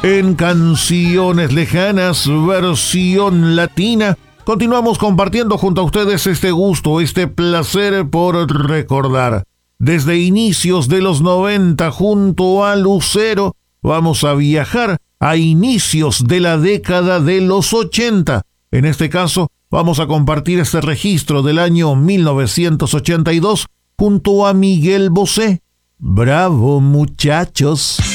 En Canciones Lejanas, versión latina, continuamos compartiendo junto a ustedes este gusto, este placer por recordar. Desde inicios de los 90, junto a Lucero, vamos a viajar a inicios de la década de los 80. En este caso, vamos a compartir este registro del año 1982 junto a Miguel Bosé. ¡Bravo, muchachos!